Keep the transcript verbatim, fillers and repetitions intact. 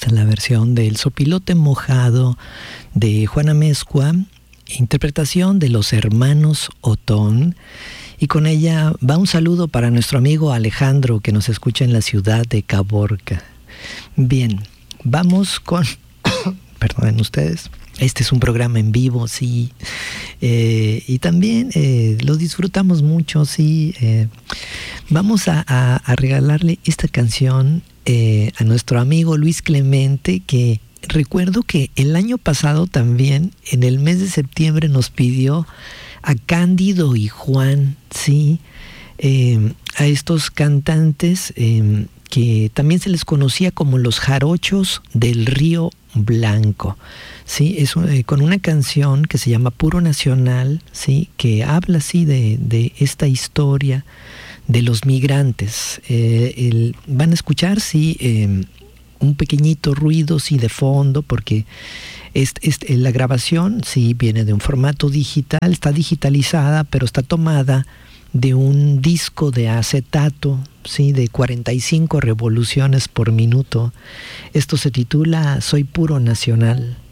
Esta es la versión del Sopilote Mojado de Juana Amezcua, interpretación de los hermanos Otón. Y con ella va un saludo para nuestro amigo Alejandro, que nos escucha en la ciudad de Caborca. Bien, vamos con... Perdonen ustedes. Este es un programa en vivo, sí. Eh, y también eh, lo disfrutamos mucho, sí. Eh, vamos a, a, a regalarle esta canción eh, a nuestro amigo Luis Clemente, que recuerdo que el año pasado también, en el mes de septiembre, nos pidió a Cándido y Juan, sí. Eh, a estos cantantes eh, que también se les conocía como los jarochos del Río Blanco. Sí, es eh, con una canción que se llama Puro Nacional, sí, que habla así de, de esta historia de los migrantes. Eh, el, van a escuchar, sí, eh, un pequeñito ruido, sí, de fondo, porque este, este, la grabación, sí, viene de un formato digital, está digitalizada, pero está tomada de un disco de acetato, sí, de cuarenta y cinco revoluciones por minuto. Esto se titula Soy Puro Nacional.